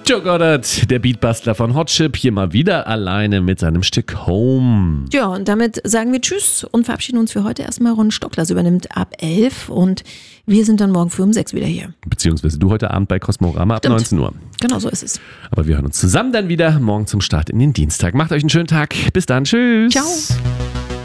Joe Goddard, der Beatbastler von Hot Chip, hier mal wieder alleine mit seinem Stück Home. Ja, und damit sagen wir Tschüss und verabschieden uns für heute erstmal. Ron Stocklas übernimmt ab 11 und wir sind dann morgen früh um 6 wieder hier. Beziehungsweise du heute Abend bei Cosmorama ab 19 Uhr. Genau so ist es. Aber wir hören uns zusammen dann wieder morgen zum Start in den Dienstag. Macht euch einen schönen Tag. Bis dann. Tschüss. Ciao.